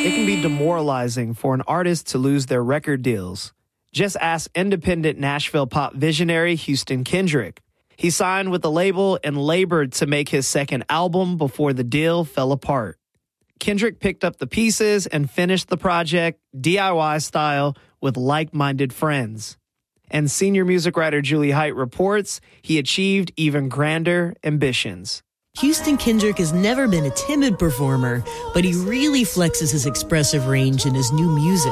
It can be demoralizing for an artist to lose their record deals. Just ask independent Nashville pop visionary Houston Kendrick. He signed with the label and labored to make his second album before the deal fell apart. Kendrick picked up the pieces and finished the project DIY style with like-minded friends. And senior music writer Julie Height reports he achieved even grander ambitions. Houston Kendrick has never been a timid performer, but he really flexes his expressive range in his new music.